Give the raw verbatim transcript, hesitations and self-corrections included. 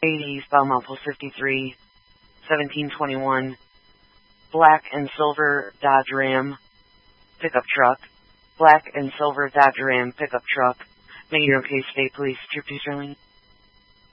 eighty Belmont fifty-three, seventeen twenty-one, black and silver Dodge Ram pickup truck, black and silver Dodge Ram pickup truck. May your case stay, please. Trooper Sterling.